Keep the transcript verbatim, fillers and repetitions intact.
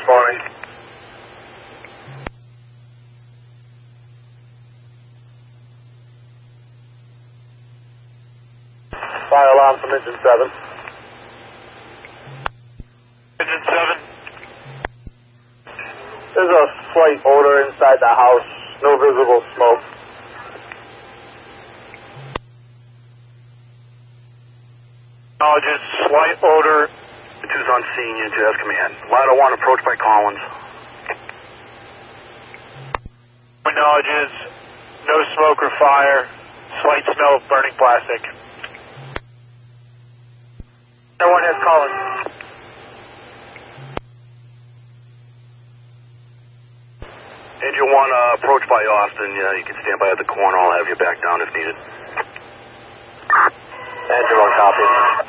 Morning. Fire alarm from engine seven. Engine seven. There's a slight odor inside the house. No visible smoke. Acknowledges slight odor. Two's on scene, Unit two, that's command. Ladder one approached by Collins. Acknowledges no smoke or fire. Slight smell of burning plastic. No one has Collins. Engine one uh, approached by Austin. Yeah, you can stand by at the corner. I'll have you back down if needed. Engine one, copy.